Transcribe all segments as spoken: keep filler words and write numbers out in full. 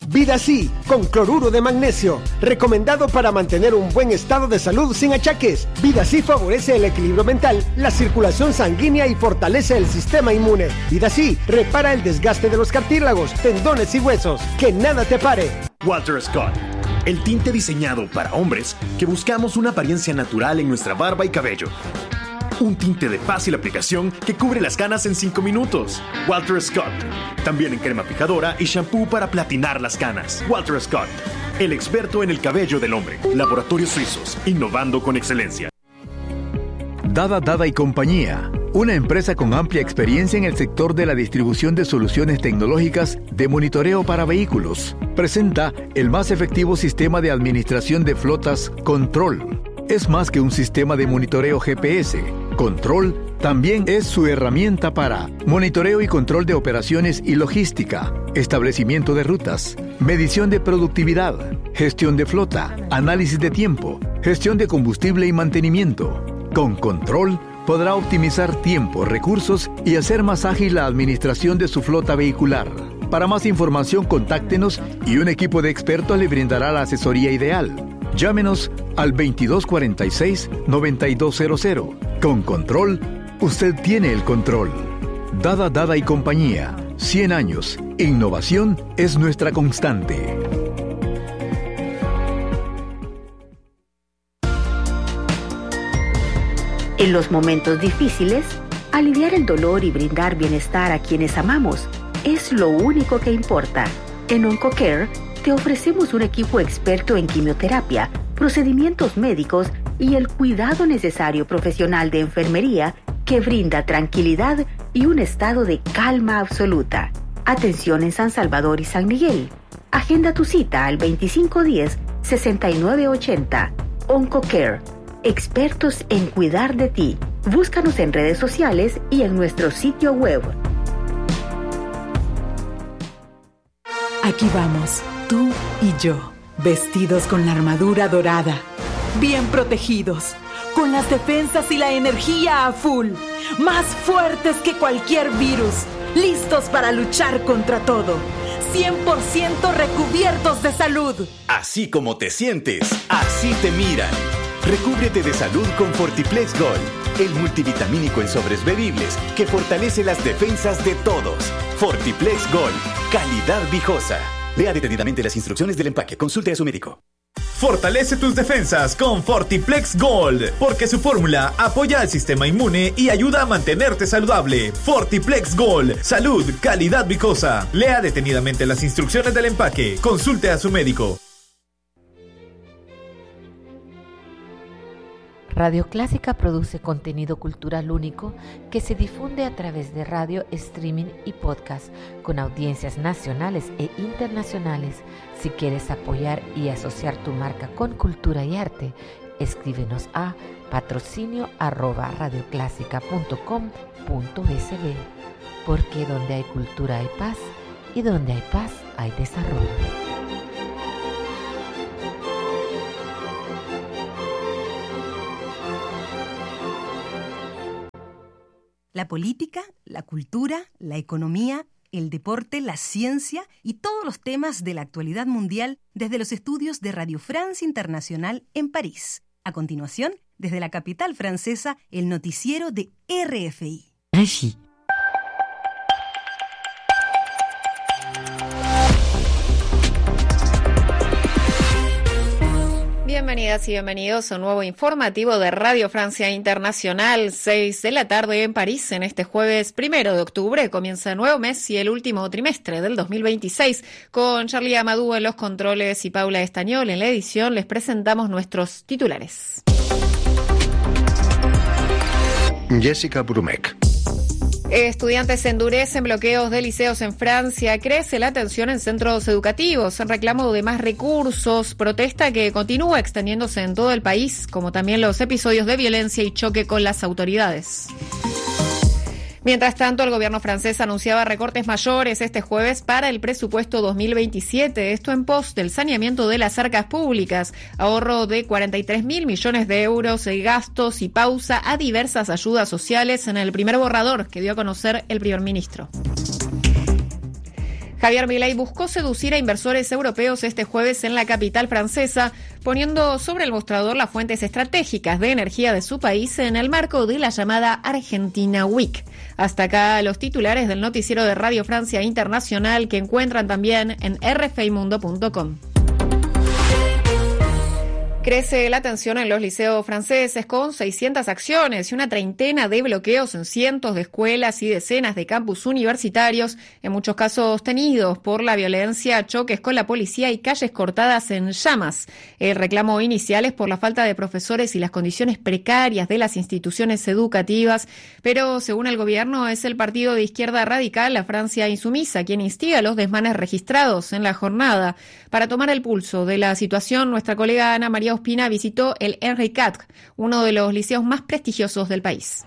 VidaSí, con cloruro de magnesio, recomendado para mantener un buen estado de salud sin achaques. VidaSí favorece el equilibrio mental, la circulación sanguínea y fortalece el sistema inmune. VidaSí repara el desgaste de los cartílagos, tendones y huesos. Que nada te pare. Walter Scott, el tinte diseñado para hombres que buscamos una apariencia natural en nuestra barba y cabello. Un tinte de fácil aplicación que cubre las canas en cinco minutos. Walter Scott. También en crema fijadora y shampoo para platinar las canas. Walter Scott, el experto en el cabello del hombre. Laboratorios Suizos, innovando con excelencia. Dada Dada y Compañía, una empresa con amplia experiencia en el sector de la distribución de soluciones tecnológicas de monitoreo para vehículos, presenta el más efectivo sistema de administración de flotas Control. Es más que un sistema de monitoreo G P S. Control también es su herramienta para monitoreo y control de operaciones y logística, establecimiento de rutas, medición de productividad, gestión de flota, análisis de tiempo, gestión de combustible y mantenimiento. Con Control podrá optimizar tiempo, recursos y hacer más ágil la administración de su flota vehicular. Para más información, contáctenos y un equipo de expertos le brindará la asesoría ideal. Llámenos al veintidós cuarenta y seis, noventa y dos cero cero. Con Control, usted tiene el control. Dada Dada y Compañía. cien años. Innovación es nuestra constante. En los momentos difíciles, aliviar el dolor y brindar bienestar a quienes amamos es lo único que importa. En OncoCare te ofrecemos un equipo experto en quimioterapia, procedimientos médicos y el cuidado necesario profesional de enfermería que brinda tranquilidad y un estado de calma absoluta. Atención en San Salvador y San Miguel. Agenda tu cita al veinticinco diez, sesenta y nueve ochenta. OncoCare, expertos en cuidar de ti. Búscanos en redes sociales y en nuestro sitio web. Aquí vamos, tú y yo, vestidos con la armadura dorada, bien protegidos, con las defensas y la energía a full, más fuertes que cualquier virus, listos para luchar contra todo, cien por ciento recubiertos de salud. Así como te sientes, así te miran. Recúbrete de salud con Fortiplex Gold, el multivitamínico en sobres bebibles que fortalece las defensas de todos. Fortiplex Gold, calidad viejosa. Lea detenidamente las instrucciones del empaque. Consulte a su médico. Fortalece tus defensas con Fortiplex Gold, porque su fórmula apoya al sistema inmune y ayuda a mantenerte saludable. Fortiplex Gold, salud, calidad viejosa. Lea detenidamente las instrucciones del empaque. Consulte a su médico. Radio Clásica produce contenido cultural único que se difunde a través de radio, streaming y podcast con audiencias nacionales e internacionales. Si quieres apoyar y asociar tu marca con cultura y arte, escríbenos a patrocinio arroba radioclásica punto com punto s b, porque donde hay cultura hay paz y donde hay paz hay desarrollo. La política, la cultura, la economía, el deporte, la ciencia y todos los temas de la actualidad mundial desde los estudios de Radio France Internacional en París. A continuación, desde la capital francesa, el noticiero de R F I. Régie. Bienvenidas y bienvenidos a un nuevo informativo de Radio Francia Internacional, seis de la tarde en París. En este jueves primero de octubre comienza el nuevo mes y el último trimestre del dos mil veintiséis. Con Charlie Amadou en los controles y Paula Estañol en la edición, les presentamos nuestros titulares. Jessica Brumek. Estudiantes endurecen bloqueos de liceos en Francia, crece la tensión en centros educativos en reclamo de más recursos, protesta que continúa extendiéndose en todo el país, como también los episodios de violencia y choque con las autoridades. Mientras tanto, el gobierno francés anunciaba recortes mayores este jueves para el presupuesto dos mil veintisiete, esto en pos del saneamiento de las arcas públicas, ahorro de cuarenta y tres mil millones de euros de gastos y pausa a diversas ayudas sociales en el primer borrador que dio a conocer el primer ministro. Javier Milei buscó seducir a inversores europeos este jueves en la capital francesa, poniendo sobre el mostrador las fuentes estratégicas de energía de su país en el marco de la llamada Argentina Week. Hasta acá los titulares del noticiero de Radio Francia Internacional, que encuentran también en r f i mundo punto com. Crece la tensión en los liceos franceses con seiscientas acciones y una treintena de bloqueos en cientos de escuelas y decenas de campus universitarios, en muchos casos tenidos por la violencia, choques con la policía y calles cortadas en llamas. El reclamo inicial es por la falta de profesores y las condiciones precarias de las instituciones educativas, pero según el gobierno es el partido de izquierda radical, la Francia Insumisa, quien instiga los desmanes registrados en la jornada. Para tomar el pulso de la situación, nuestra colega Ana María Ospina visitó el Henri cuatro, uno de los liceos más prestigiosos del país.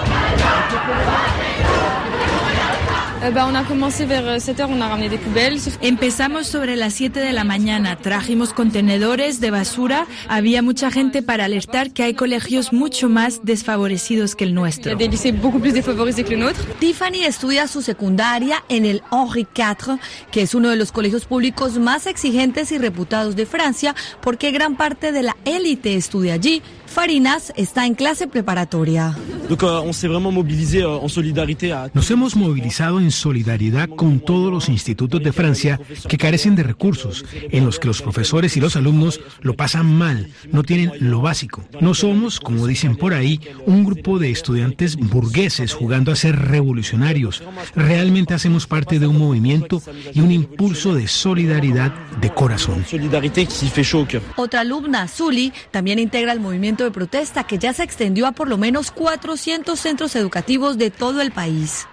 Empezamos sobre las siete de la mañana, trajimos contenedores de basura, había mucha gente para alertar que hay colegios mucho más desfavorecidos que el nuestro. Tiffany estudia su secundaria en el Henri cuatro, que es uno de los colegios públicos más exigentes y reputados de Francia, porque gran parte de la élite estudia allí. Farinas está en clase preparatoria. Nos hemos movilizado en solidaridad con todos los institutos de Francia que carecen de recursos, en los que los profesores y los alumnos lo pasan mal, no tienen lo básico. No somos, como dicen por ahí, un grupo de estudiantes burgueses jugando a ser revolucionarios. Realmente hacemos parte de un movimiento y un impulso de solidaridad de corazón. Otra alumna, Zully, también integra el movimiento de protesta que ya se extendió a por lo menos cuatrocientos centros educativos de todo el país.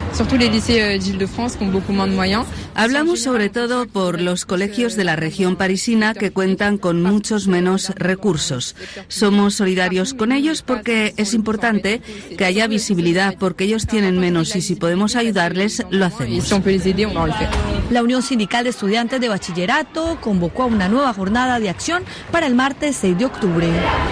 Hablamos sobre todo por los colegios de la región parisina que cuentan con muchos menos recursos. Somos solidarios con ellos porque es importante que haya visibilidad, porque ellos tienen menos y si podemos ayudarles, lo hacemos. La Unión Sindical de Estudiantes de Bachillerato convocó a una nueva jornada de acción para el martes seis de octubre.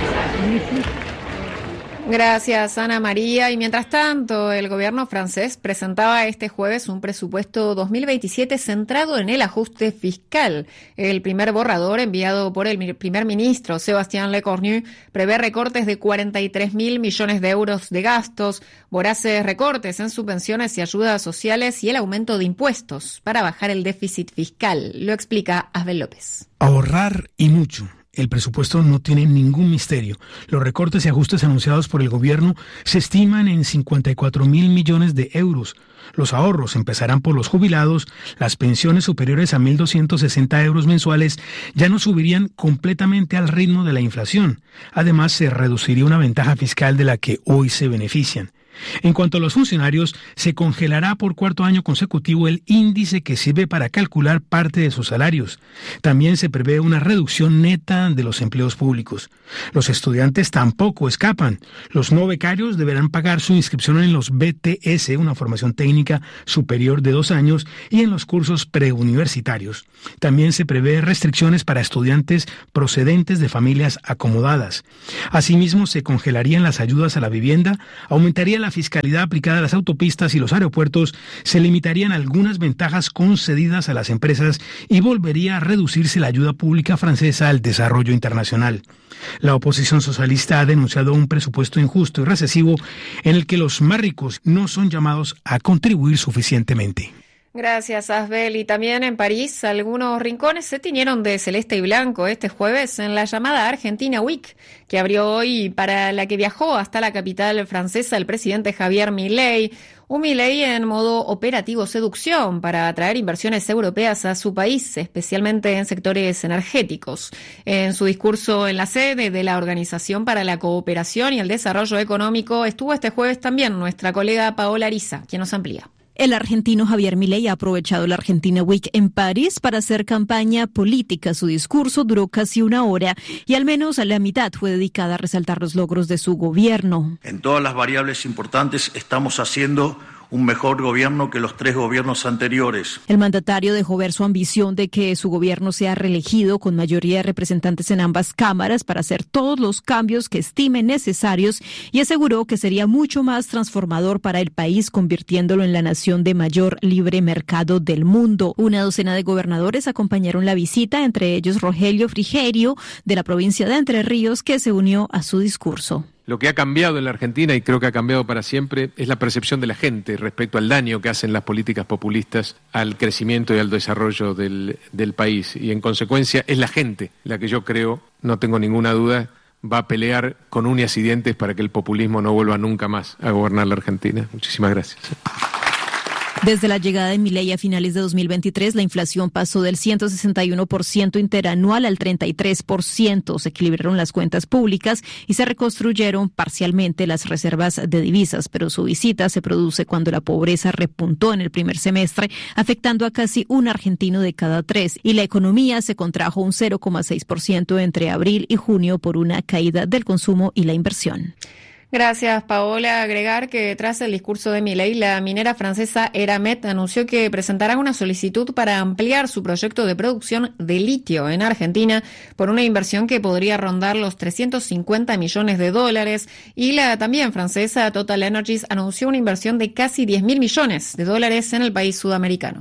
Gracias, Ana María. Y mientras tanto, el gobierno francés presentaba este jueves un presupuesto dos mil veintisiete centrado en el ajuste fiscal. El primer borrador, enviado por el primer ministro Sébastien Lecornu, prevé recortes de cuarenta y tres mil millones de euros de gastos, voraces recortes en subvenciones y ayudas sociales y el aumento de impuestos para bajar el déficit fiscal. Lo explica Asbel López. Ahorrar y mucho. El presupuesto no tiene ningún misterio. Los recortes y ajustes anunciados por el gobierno se estiman en cincuenta y cuatro mil millones de euros. Los ahorros empezarán por los jubilados, las pensiones superiores a mil doscientos sesenta euros mensuales ya no subirían completamente al ritmo de la inflación. Además, se reduciría una ventaja fiscal de la que hoy se benefician. En cuanto a los funcionarios, se congelará por cuarto año consecutivo el índice que sirve para calcular parte de sus salarios. También se prevé una reducción neta de los empleos públicos. Los estudiantes tampoco escapan. Los no becarios deberán pagar su inscripción en los B T S, una formación técnica superior de dos años, y en los cursos preuniversitarios. También se prevé restricciones para estudiantes procedentes de familias acomodadas. Asimismo, se congelarían las ayudas a la vivienda, aumentaría la La fiscalidad aplicada a las autopistas y los aeropuertos, se limitarían algunas ventajas concedidas a las empresas y volvería a reducirse la ayuda pública francesa al desarrollo internacional. La oposición socialista ha denunciado un presupuesto injusto y recesivo en el que los más ricos no son llamados a contribuir suficientemente. Gracias, Asbel. Y también en París, algunos rincones se tiñeron de celeste y blanco este jueves en la llamada Argentina Week, que abrió hoy, para la que viajó hasta la capital francesa el presidente Javier Milei. Un Milei en modo operativo seducción para atraer inversiones europeas a su país, especialmente en sectores energéticos. En su discurso en la sede de la Organización para la Cooperación y el Desarrollo Económico estuvo este jueves también nuestra colega Paola Ariza, quien nos amplía. El argentino Javier Milei ha aprovechado la Argentina Week en París para hacer campaña política. Su discurso duró casi una hora y al menos la mitad fue dedicada a resaltar los logros de su gobierno. En todas las variables importantes estamos haciendo un mejor gobierno que los tres gobiernos anteriores. El mandatario dejó ver su ambición de que su gobierno sea reelegido con mayoría de representantes en ambas cámaras para hacer todos los cambios que estime necesarios y aseguró que sería mucho más transformador para el país, convirtiéndolo en la nación de mayor libre mercado del mundo. Una docena de gobernadores acompañaron la visita, entre ellos Rogelio Frigerio, de la provincia de Entre Ríos, que se unió a su discurso. Lo que ha cambiado en la Argentina, y creo que ha cambiado para siempre, es la percepción de la gente respecto al daño que hacen las políticas populistas al crecimiento y al desarrollo del, del país. Y en consecuencia es la gente la que yo creo, no tengo ninguna duda, va a pelear con uñas y dientes para que el populismo no vuelva nunca más a gobernar la Argentina. Muchísimas gracias. Desde la llegada de Milei a finales de dos mil veintitrés, la inflación pasó del ciento sesenta y uno por ciento interanual al treinta y tres por ciento. Se equilibraron las cuentas públicas y se reconstruyeron parcialmente las reservas de divisas, pero su visita se produce cuando la pobreza repuntó en el primer semestre, afectando a casi un argentino de cada tres, y la economía se contrajo un cero coma seis por ciento entre abril y junio por una caída del consumo y la inversión. Gracias, Paola. Agregar que tras el discurso de Milei, la minera francesa Eramet anunció que presentará una solicitud para ampliar su proyecto de producción de litio en Argentina por una inversión que podría rondar los trescientos cincuenta millones de dólares. Y la también francesa Total Energies anunció una inversión de casi diez mil millones de dólares en el país sudamericano.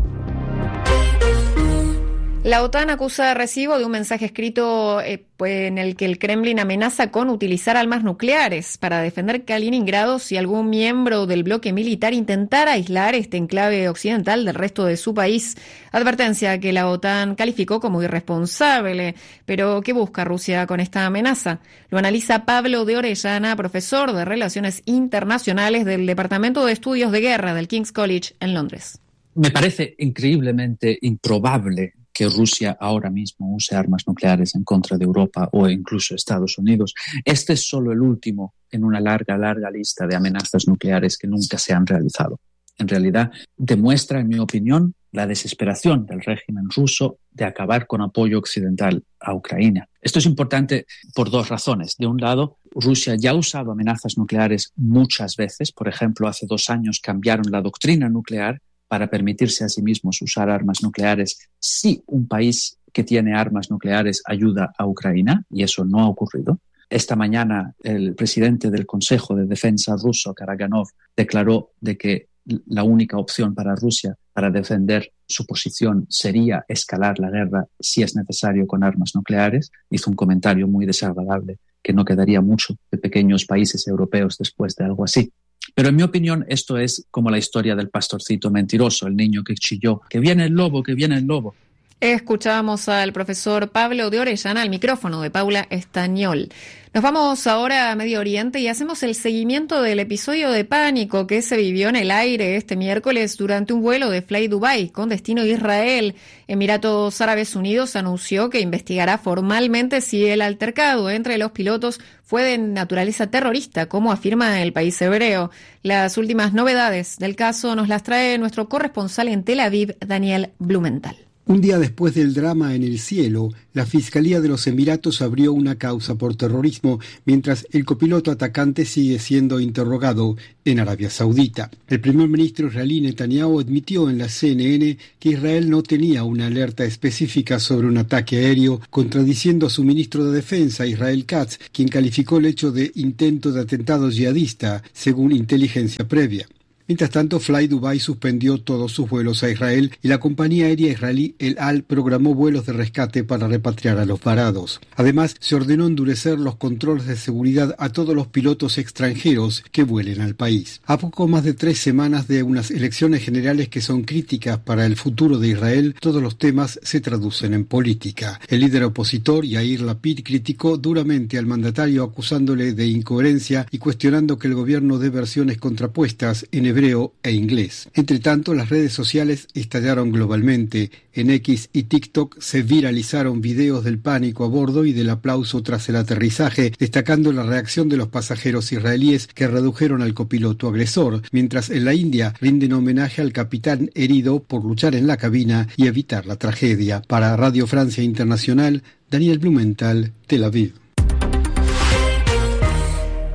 La OTAN acusa a recibo de un mensaje escrito eh, pues, en el que el Kremlin amenaza con utilizar armas nucleares para defender Kaliningrado si algún miembro del bloque militar intentara aislar este enclave occidental del resto de su país. Advertencia que la OTAN calificó como irresponsable. Pero, ¿qué busca Rusia con esta amenaza? Lo analiza Pablo de Orellana, profesor de Relaciones Internacionales del Departamento de Estudios de Guerra del King's College en Londres. Me parece increíblemente improbable que Rusia ahora mismo use armas nucleares en contra de Europa o incluso Estados Unidos. Este es solo el último en una larga, larga lista de amenazas nucleares que nunca se han realizado. En realidad, demuestra, en mi opinión, la desesperación del régimen ruso de acabar con apoyo occidental a Ucrania. Esto es importante por dos razones. De un lado, Rusia ya ha usado amenazas nucleares muchas veces. Por ejemplo, hace dos años cambiaron la doctrina nuclear para permitirse a sí mismos usar armas nucleares si un país que tiene armas nucleares ayuda a Ucrania, y eso no ha ocurrido. Esta mañana el presidente del Consejo de Defensa ruso, Karaganov, declaró de que la única opción para Rusia para defender su posición sería escalar la guerra si es necesario con armas nucleares. Hizo un comentario muy desagradable que no quedaría mucho de pequeños países europeos después de algo así. Pero en mi opinión esto es como la historia del pastorcito mentiroso, el niño que chilló, que viene el lobo, que viene el lobo. Escuchamos al profesor Pablo de Orellana al micrófono de Paula Estañol. Nos vamos ahora a Medio Oriente y hacemos el seguimiento del episodio de pánico que se vivió en el aire este miércoles durante un vuelo de Fly Dubai con destino a Israel. Emiratos Árabes Unidos anunció que investigará formalmente si el altercado entre los pilotos fue de naturaleza terrorista, como afirma el país hebreo. Las últimas novedades del caso nos las trae nuestro corresponsal en Tel Aviv, Daniel Blumenthal. Un día después del drama en el cielo, la Fiscalía de los Emiratos abrió una causa por terrorismo, mientras el copiloto atacante sigue siendo interrogado en Arabia Saudita. El primer ministro israelí Netanyahu admitió en la C N N que Israel no tenía una alerta específica sobre un ataque aéreo, contradiciendo a su ministro de Defensa, Israel Katz, quien calificó el hecho de intento de atentado yihadista, según inteligencia previa. Mientras tanto, Fly Dubai suspendió todos sus vuelos a Israel y la compañía aérea israelí El Al programó vuelos de rescate para repatriar a los varados. Además, se ordenó endurecer los controles de seguridad a todos los pilotos extranjeros que vuelen al país. A poco más de tres semanas de unas elecciones generales que son críticas para el futuro de Israel, todos los temas se traducen en política. El líder opositor, Yair Lapid, criticó duramente al mandatario acusándole de incoherencia y cuestionando que el gobierno dé versiones contrapuestas en hebreo e inglés. Entre tanto, las redes sociales estallaron globalmente. En X y TikTok se viralizaron videos del pánico a bordo y del aplauso tras el aterrizaje, destacando la reacción de los pasajeros israelíes que redujeron al copiloto agresor, mientras en la India rinden homenaje al capitán herido por luchar en la cabina y evitar la tragedia. Para Radio Francia Internacional, Daniel Blumenthal, Tel Aviv.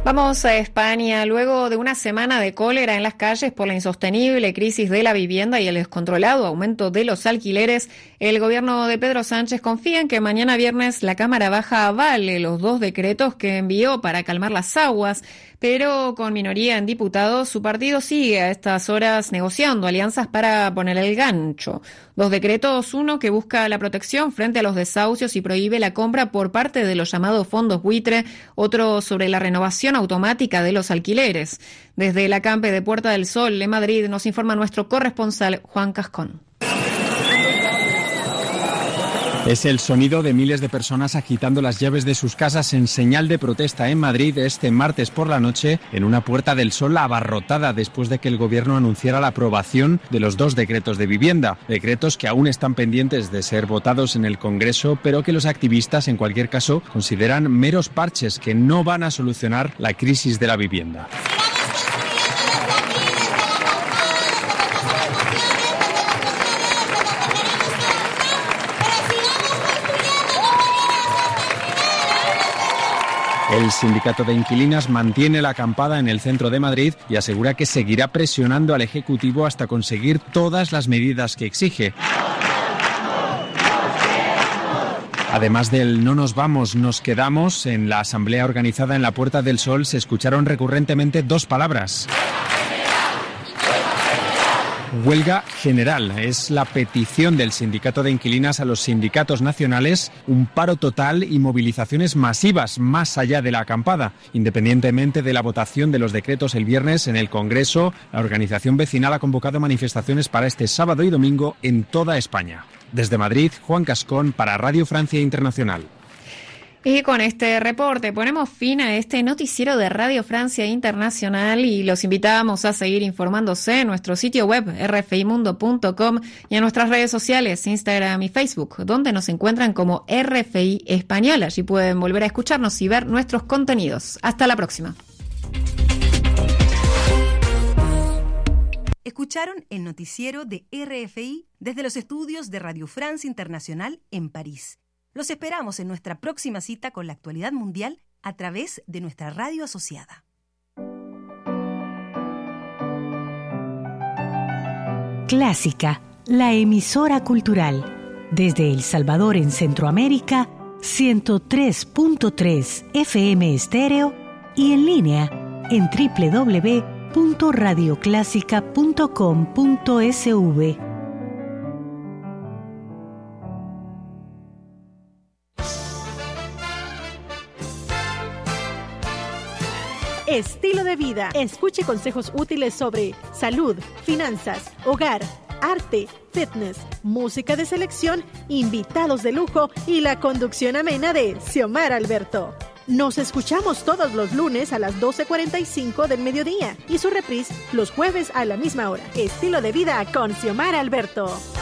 Vamos a España. Luego de una semana de cólera en las calles por la insostenible crisis de la vivienda y el descontrolado aumento de los alquileres, el gobierno de Pedro Sánchez confía en que mañana viernes la Cámara Baja avale los dos decretos que envió para calmar las aguas, pero con minoría en diputados, su partido sigue a estas horas negociando alianzas para poner el gancho. Dos decretos, uno que busca la protección frente a los desahucios y prohíbe la compra por parte de los llamados fondos buitre, otro sobre la renovación automática de los alquileres. Desde la Campe de Puerta del Sol, en Madrid, nos informa nuestro corresponsal Juan Cascón. Es el sonido de miles de personas agitando las llaves de sus casas en señal de protesta en Madrid este martes por la noche en una Puerta del Sol abarrotada después de que el gobierno anunciara la aprobación de los dos decretos de vivienda. Decretos que aún están pendientes de ser votados en el Congreso, pero que los activistas en cualquier caso consideran meros parches que no van a solucionar la crisis de la vivienda. El sindicato de inquilinas mantiene la acampada en el centro de Madrid y asegura que seguirá presionando al Ejecutivo hasta conseguir todas las medidas que exige. Además del no nos vamos, nos quedamos, en la asamblea organizada en la Puerta del Sol se escucharon recurrentemente dos palabras. Huelga general es la petición del sindicato de inquilinas a los sindicatos nacionales, un paro total y movilizaciones masivas más allá de la acampada. Independientemente de la votación de los decretos el viernes en el Congreso, la organización vecinal ha convocado manifestaciones para este sábado y domingo en toda España. Desde Madrid, Juan Cascón para Radio Francia Internacional. Y con este reporte ponemos fin a este noticiero de Radio Francia Internacional y los invitamos a seguir informándose en nuestro sitio web erre efe i mundo punto com y en nuestras redes sociales, Instagram y Facebook, donde nos encuentran como R F I Español. Allí pueden volver a escucharnos y ver nuestros contenidos. Hasta la próxima. Escucharon el noticiero de R F I desde los estudios de Radio France Internacional en París. Los esperamos en nuestra próxima cita con la actualidad mundial a través de nuestra radio asociada. Clásica, la emisora cultural. Desde El Salvador en Centroamérica, ciento tres punto tres F M estéreo y en línea en doble u doble u doble u punto radio clásica punto com punto es ve. Estilo de vida. Escuche consejos útiles sobre salud, finanzas, hogar, arte, fitness, música de selección, invitados de lujo y la conducción amena de Xiomara Alberto. Nos escuchamos todos los lunes a las doce cuarenta y cinco del mediodía y su reprise los jueves a la misma hora. Estilo de vida con Xiomara Alberto.